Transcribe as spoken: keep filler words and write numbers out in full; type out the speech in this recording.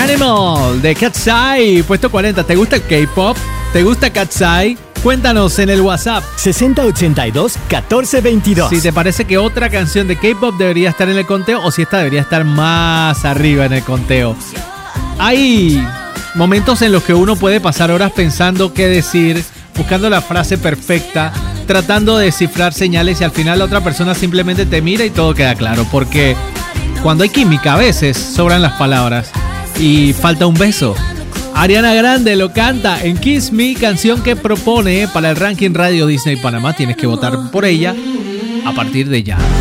Animal de Cat's Eye, puesto cuarenta. ¿Te gusta el K-pop? ¿Te gusta Cat's Eye? Cuéntanos en el WhatsApp sesenta ochenta y dos catorce veintidós. si te parece que otra canción de K-pop debería estar en el conteo o si esta debería estar más arriba en el conteo. Hay momentos en los que uno puede pasar horas pensando qué decir, buscando la frase perfecta, tratando de descifrar señales y al final la otra persona simplemente te mira y todo queda claro. Porque cuando hay química a veces sobran las palabras y falta un beso. Ariana Grande lo canta en Kiss Me, canción que propone para el ranking Radio Disney Panamá. Tienes que votar por ella a partir de ya.